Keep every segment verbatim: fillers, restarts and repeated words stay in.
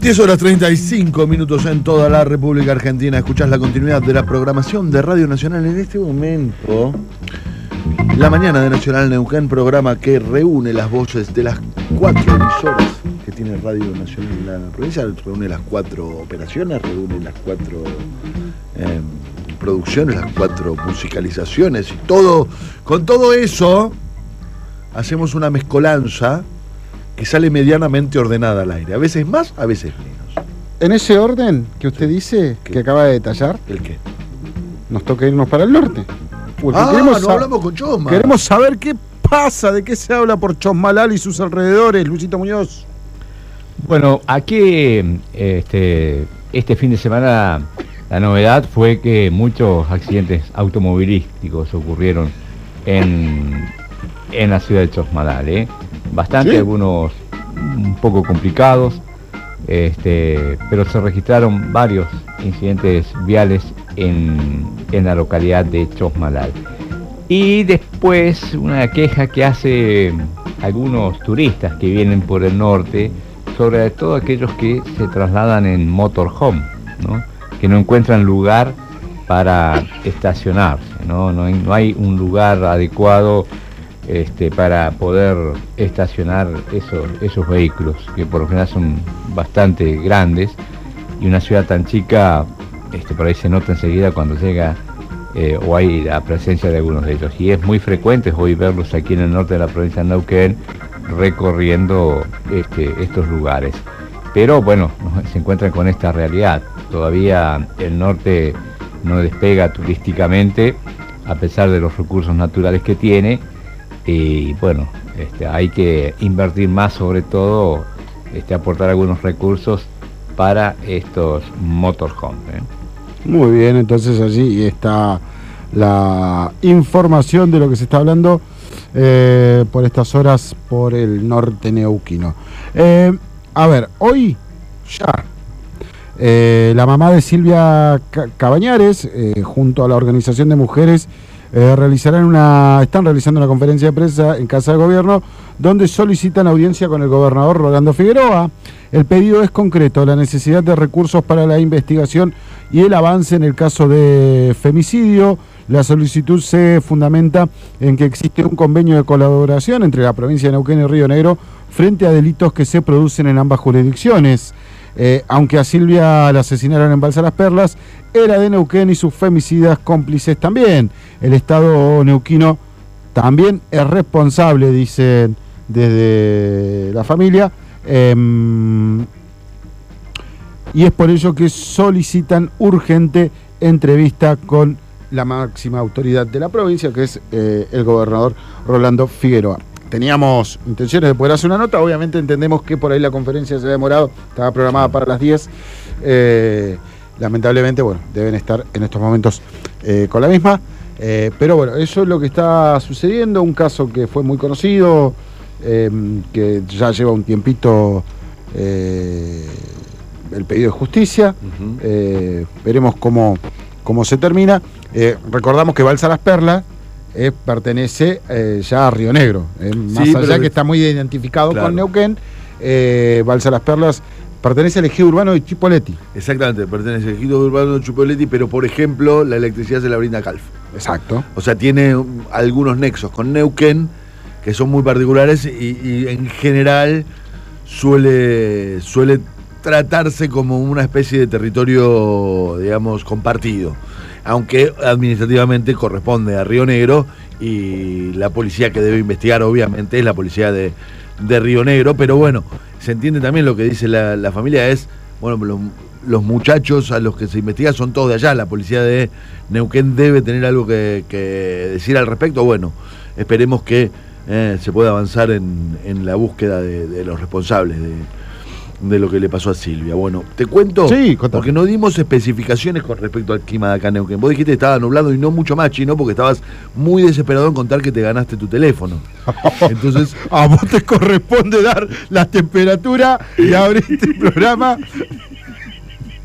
diez horas treinta y cinco minutos en toda la República Argentina. Escuchás la continuidad de la programación de Radio Nacional en este momento. La mañana de Nacional Neuquén, programa que reúne las voces de las cuatro emisoras que tiene Radio Nacional en la provincia, reúne las cuatro operaciones, reúne las cuatro eh, producciones, las cuatro musicalizaciones y todo. Con todo eso hacemos una mezcolanza que sale medianamente ordenada al aire. A veces más, a veces menos. En ese orden que usted dice, ¿Qué? que acaba de detallar, ¿El qué? nos toca irnos para el norte. Porque Ah, queremos no sab- hablamos con Chosma. Queremos saber qué pasa, de qué se habla por Chosmalal y sus alrededores, Luisito Muñoz. Bueno, aquí este, este fin de semana la novedad fue que muchos accidentes automovilísticos ocurrieron en, en la ciudad de Chosmalal, ¿eh? Bastante, ¿Sí? Algunos un poco complicados, este, pero se registraron varios incidentes viales en, en la localidad de Chosmalal. Y después una queja que hace algunos turistas que vienen por el norte, sobre todo aquellos que se trasladan en motorhome, ¿no? Que no encuentran lugar para estacionarse, ¿no? No hay, no hay un lugar adecuado este, para poder estacionar esos, esos vehículos, que por lo general son bastante grandes, y una ciudad tan chica, este, por ahí se nota enseguida cuando llega eh, o hay la presencia de algunos de ellos. Y es muy frecuente hoy verlos aquí en el norte de la provincia de Neuquén recorriendo este, estos lugares. Pero bueno, se encuentran con esta realidad. Todavía el norte no despega turísticamente, a pesar de los recursos naturales que tiene. Y bueno, este, hay que invertir más, sobre todo este, aportar algunos recursos para estos motorhomes, ¿eh? Muy bien, entonces allí está la información de lo que se está hablando eh, por estas horas por el norte neuquino. Eh, a ver, hoy ya eh, la mamá de Silvia Cabañares, eh, junto a la Organización de Mujeres, eh, realizarán una, están realizando una conferencia de prensa en Casa de Gobierno, donde solicitan audiencia con el gobernador Rolando Figueroa. El pedido es concreto: la necesidad de recursos para la investigación y el avance en el caso de femicidio. La solicitud se fundamenta en que existe un convenio de colaboración entre la provincia de Neuquén y Río Negro frente a delitos que se producen en ambas jurisdicciones. Eh, aunque a Silvia la asesinaron en Balsa Las Perlas, era de Neuquén y sus femicidas cómplices también. El Estado neuquino también es responsable, dicen desde la familia, eh, y es por ello que solicitan urgente entrevista con la máxima autoridad de la provincia, que es eh, el gobernador Rolando Figueroa. Teníamos intenciones de poder hacer una nota, obviamente entendemos que por ahí la conferencia se ha demorado, estaba programada para las diez, eh, lamentablemente, bueno, deben estar en estos momentos eh, con la misma, eh, pero bueno, eso es lo que está sucediendo, un caso que fue muy conocido, eh, que ya lleva un tiempito eh, el pedido de justicia, uh-huh. eh, veremos cómo, cómo se termina. Eh, recordamos que Balsa Las Perlas Eh, pertenece eh, ya a Río Negro, eh, más sí, allá pero... que está muy identificado claro. con Neuquén. eh, Balsa Las Perlas pertenece al ejido urbano de Chipoleti. Exactamente, pertenece al ejido urbano de Chipoleti, pero por ejemplo la electricidad se la brinda Calf. Exacto. O sea, tiene algunos nexos con Neuquén que son muy particulares y, y en general suele, suele tratarse como una especie de territorio, digamos, compartido, aunque administrativamente corresponde a Río Negro y la policía que debe investigar obviamente es la policía de, de Río Negro, pero bueno, se entiende también lo que dice la, la familia es, bueno, los, los muchachos a los que se investiga son todos de allá, la policía de Neuquén debe tener algo que, que decir al respecto, bueno, esperemos que eh, se pueda avanzar en, en la búsqueda de, de los responsables de de lo que le pasó a Silvia. Bueno, te cuento, sí, porque no dimos especificaciones con respecto al clima de acá en Neuquén. Vos dijiste que estaba nublado y no mucho más, Chino, porque estabas muy desesperado en contar que te ganaste tu teléfono. Entonces, a vos te corresponde dar la temperatura y abriste el programa.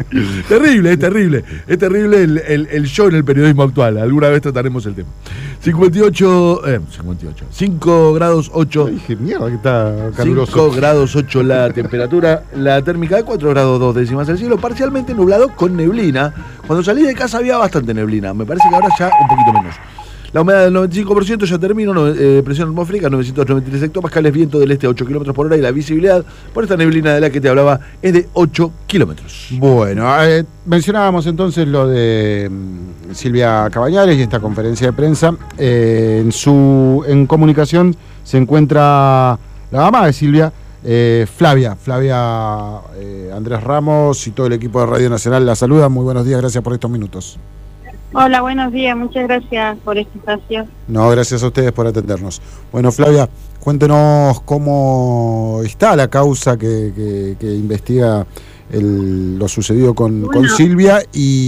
Terrible, es terrible. Es terrible el, el, el show en el periodismo actual. Alguna vez trataremos el tema. cincuenta y ocho, eh, cincuenta y ocho, cinco grados ocho. Ay, dije, mierda, que está caluroso. cinco grados ocho la temperatura, la térmica de cuatro grados dos décimas el cielo, parcialmente nublado con neblina. Cuando salí de casa había bastante neblina, me parece que ahora ya un poquito menos. La humedad del noventa y cinco por ciento, ya termino, no, eh, presión atmosférica novecientos noventa y tres hectopascales, viento del este a ocho kilómetros por hora y la visibilidad por esta neblina de la que te hablaba es de ocho kilómetros. Bueno, eh, mencionábamos entonces lo de mm, Silvia Cabañares y esta conferencia de prensa. Eh, en su en comunicación se encuentra la mamá de Silvia, eh, Flavia, Flavia eh, Andrés Ramos y todo el equipo de Radio Nacional la saluda. Muy buenos días, gracias por estos minutos. Hola, buenos días, muchas gracias por este espacio. No, gracias a ustedes por atendernos. Bueno, Flavia, cuéntenos cómo está la causa que, que, que investiga el, lo sucedido con, bueno. con Silvia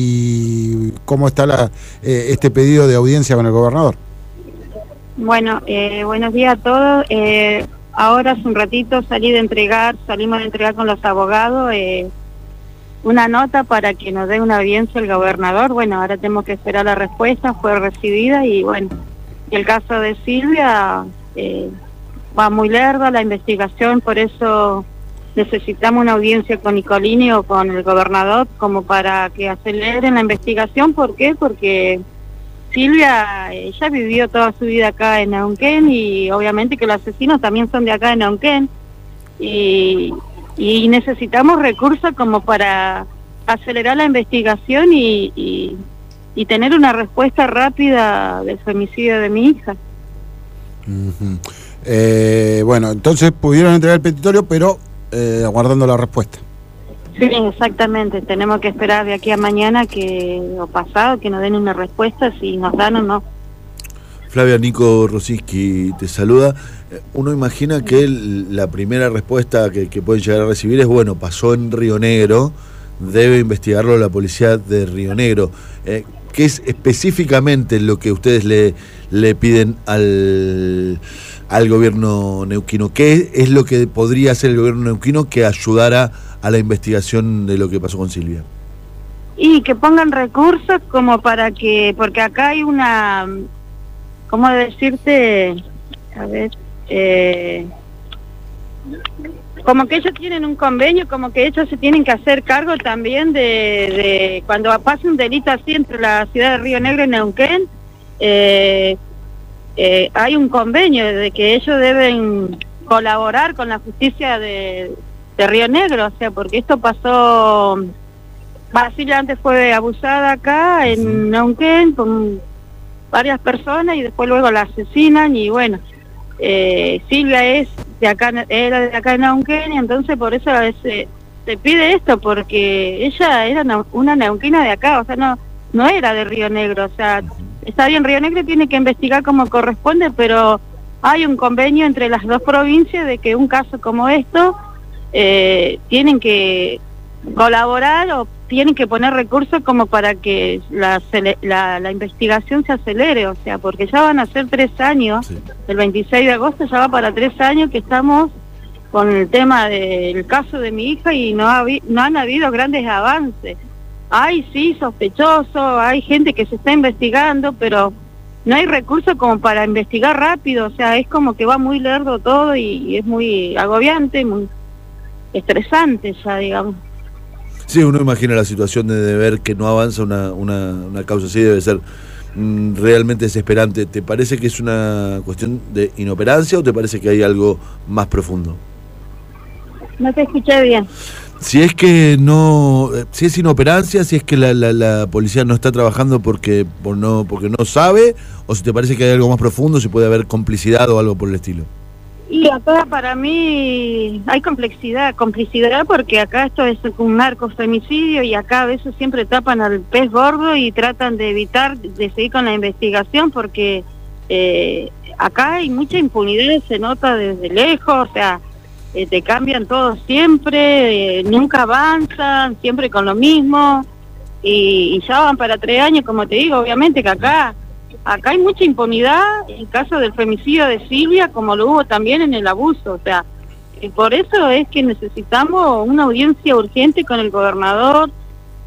y cómo está la, eh, este pedido de audiencia con el gobernador. Bueno, eh, buenos días a todos. Eh, ahora hace un ratito salí de entregar, salimos de entregar con los abogados eh, una nota para que nos dé una audiencia el gobernador. Bueno, ahora tenemos que esperar la respuesta, fue recibida y bueno, el caso de Silvia eh, va muy lerda la investigación, por eso necesitamos una audiencia con Nicolini o con el gobernador como para que aceleren la investigación. ¿Por qué? Porque Silvia, ella vivió toda su vida acá en Neuquén y obviamente que los asesinos también son de acá en Neuquén y... y necesitamos recursos como para acelerar la investigación y, y, y tener una respuesta rápida del femicidio de mi hija. Uh-huh. eh, bueno, entonces pudieron entregar el petitorio, pero eh, aguardando la respuesta. Sí, exactamente. Tenemos que esperar de aquí a mañana que o pasado que nos den una respuesta, si nos dan o no. Flavia, Nico Rosiski te saluda. Uno imagina que el, la primera respuesta que, que pueden llegar a recibir es, bueno, pasó en Río Negro, debe investigarlo la policía de Río Negro. Eh, ¿Qué es específicamente lo que ustedes le, le piden al, al gobierno neuquino? ¿Qué es lo que podría hacer el gobierno neuquino que ayudara a la investigación de lo que pasó con Silvia? Y que pongan recursos como para que, porque acá hay una... ¿Cómo decirte? A ver, eh, como que ellos tienen un convenio, como que ellos se tienen que hacer cargo también de, de cuando pasa un delito así entre la ciudad de Río Negro y Neuquén, eh, eh, hay un convenio de que ellos deben colaborar con la justicia de, de Río Negro, o sea, porque esto pasó, Basilia antes fue abusada acá en Neuquén con varias personas y después luego la asesinan y bueno, eh, Silvia es de acá, era de acá en Neuquén y entonces por eso a veces se pide esto porque ella era una neuquina de acá, o sea, no no era de Río Negro, o sea, está bien, Río Negro tiene que investigar como corresponde, pero hay un convenio entre las dos provincias de que un caso como esto eh, tienen que colaborar o tienen que poner recursos como para que la, la, la investigación se acelere, o sea, porque ya van a ser tres años, sí. El veintiséis de agosto ya va para tres años que estamos con el tema del caso de mi hija y no, ha, no han habido grandes avances. Hay sí sospechosos, hay gente que se está investigando, pero no hay recursos como para investigar rápido, o sea, es como que va muy lerdo todo y, y es muy agobiante, muy estresante ya, digamos. Sí, uno imagina la situación de, de ver que no avanza una, una, una causa así, debe ser mm, realmente desesperante. ¿Te parece que es una cuestión de inoperancia o te parece que hay algo más profundo? No te escuché bien. Si es que no, si es inoperancia, si es que la, la, la policía no está trabajando porque, por no, porque no sabe, o si te parece que hay algo más profundo, si puede haber complicidad o algo por el estilo. Y acá para mí hay complejidad, complicidad porque acá esto es un narcofemicidio y acá a veces siempre tapan al pez gordo y tratan de evitar de seguir con la investigación porque eh, acá hay mucha impunidad, se nota desde lejos, o sea, eh, te cambian todo siempre, eh, nunca avanzan, siempre con lo mismo y, y ya van para tres años, como te digo, obviamente que acá... Acá hay mucha impunidad en el caso del femicidio de Silvia, como lo hubo también en el abuso, o sea, y por eso es que necesitamos una audiencia urgente con el gobernador,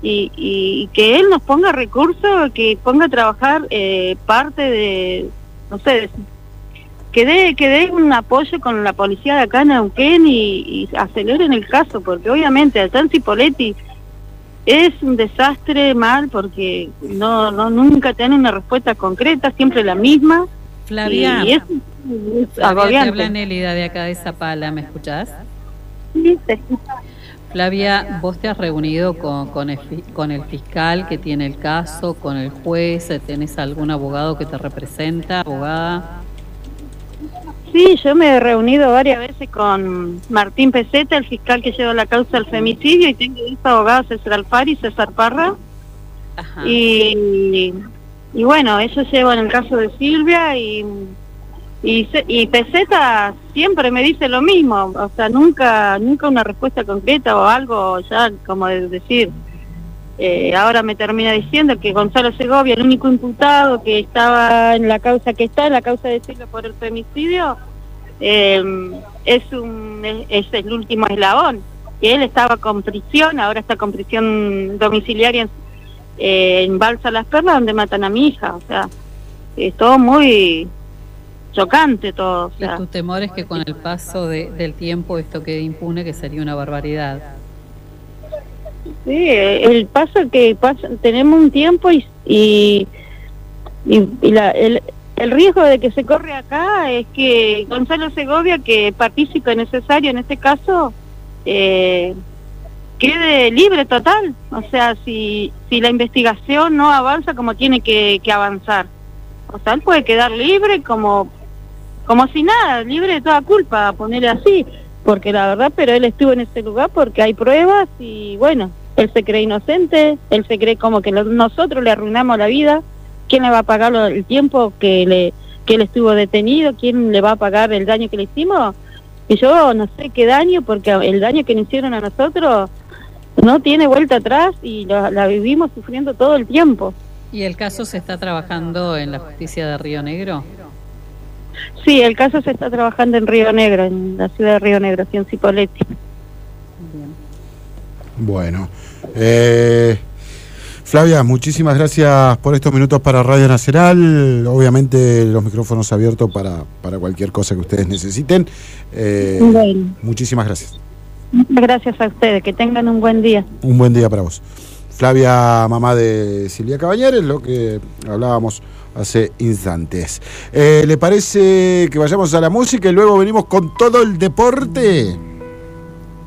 y, y que él nos ponga recursos, que ponga a trabajar eh, parte de, no sé, de, que dé que dé un apoyo con la policía de acá en Neuquén y, y aceleren el caso, porque obviamente allá en Cipolletti es un desastre mal, porque no no nunca tienen una respuesta concreta, siempre la misma. Flavia, y es, es Flavia, te habla Nélida de acá de Zapala, ¿me escuchás? Sí, te escucho. Flavia, vos te has reunido con, con, el, con el fiscal que tiene el caso, con el juez, ¿tenés algún abogado que te representa, abogada? Sí, yo me he reunido varias veces con Martín Peseta, el fiscal que lleva la causa del femicidio, y tengo dos abogados, César Alfari y César Parra. Ajá. Y, y bueno, ellos llevan el caso de Silvia y, y, y Peseta siempre me dice lo mismo, o sea, nunca nunca una respuesta concreta o algo ya como de decir... Eh, ahora me termina diciendo que Gonzalo Segovia, el único imputado que estaba en la causa que está, en la causa de Silvia por el femicidio, eh, es un es, es el último eslabón, que él estaba con prisión, ahora está con prisión domiciliaria en, eh, en Balsa Las Perlas, donde matan a mi hija, o sea, es todo muy chocante todo. O sea. Y tu temor es que con el paso de, del tiempo esto quede impune, que sería una barbaridad. Sí, el paso que pasa, tenemos un tiempo y y, y, y la, el, el riesgo de que se corre acá es que Gonzalo Segovia, que partícipe necesario en este caso, eh, quede libre total. O sea, si si la investigación no avanza como tiene que, que avanzar, o sea, él puede quedar libre como como si nada, libre de toda culpa, ponerle así, porque la verdad, pero él estuvo en ese lugar porque hay pruebas y bueno, él se cree inocente, él se cree como que lo, nosotros le arruinamos la vida. ¿Quién le va a pagar lo, el tiempo que le que él estuvo detenido? ¿Quién le va a pagar el daño que le hicimos? Y yo no sé qué daño, porque el daño que nos hicieron a nosotros no tiene vuelta atrás y lo, la vivimos sufriendo todo el tiempo. ¿Y el caso se está trabajando en la justicia de Río Negro? Sí, el caso se está trabajando en Río Negro, en la ciudad de Río Negro, aquí en Cipolletti. Bien. Bueno, eh, Flavia, muchísimas gracias por estos minutos para Radio Nacional. Obviamente los micrófonos abiertos para, para cualquier cosa que ustedes necesiten. Eh, bueno. Muchísimas gracias. Muchas gracias a ustedes, que tengan un buen día. Un buen día para vos. Flavia, mamá de Silvia Cabañares, lo que hablábamos hace instantes. Eh, ¿Le parece que vayamos a la música y luego venimos con todo el deporte?